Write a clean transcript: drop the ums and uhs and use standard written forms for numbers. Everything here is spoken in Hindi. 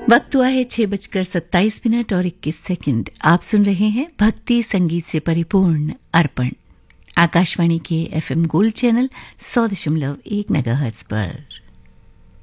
वक्त हुआ है 6:27 और 21 सेकंड। आप सुन रहे हैं भक्ति संगीत से परिपूर्ण अर्पण, आकाशवाणी के FM गोल्ड चैनल 100.1 मेगाहर्ट्ज पर।